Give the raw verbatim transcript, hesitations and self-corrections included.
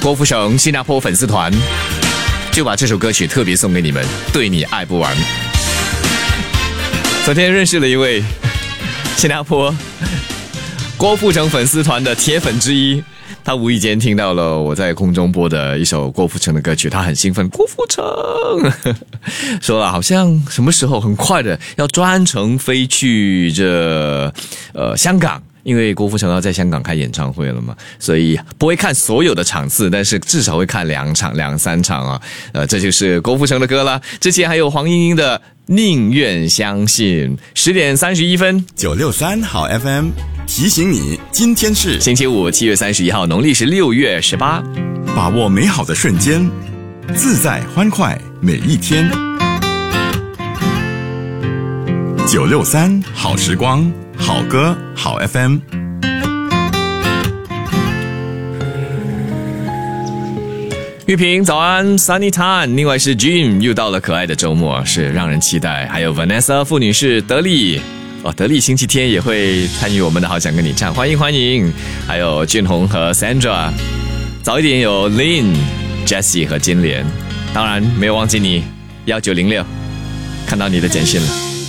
郭富城新加坡粉丝团就把这首歌曲特别送给你们，对你爱不完。昨天认识了一位新加坡郭富城粉丝团的铁粉之一，他无意间听到了我在空中播的一首郭富城的歌曲，他很兴奋，郭富城说了好像什么时候很快的要专程飞去这呃香港，因为郭富城要在香港开演唱会了嘛，所以不会看所有的场次，但是至少会看两场两三场啊。呃，这就是郭富城的歌了。之前还有黄莺莺的宁愿相信。十点三十一分， 九六三好 F M 提醒你，今天是星期五，七月三十一号，农历是六月十八。 把握美好的瞬间，自在欢快每一天。九六三好时光，好歌好 F M。 玉萍早安 Sunny Time， 另外是 Jim， 又到了可爱的周末，是让人期待。还有 Vanessa 妇女士德利哦，德利星期天也会参与我们的好想跟你唱，欢迎欢迎。还有俊宏和 Sandra， 早一点有 Lynn、Jessie 和金莲，当然没有忘记你一九零六，看到你的简讯了。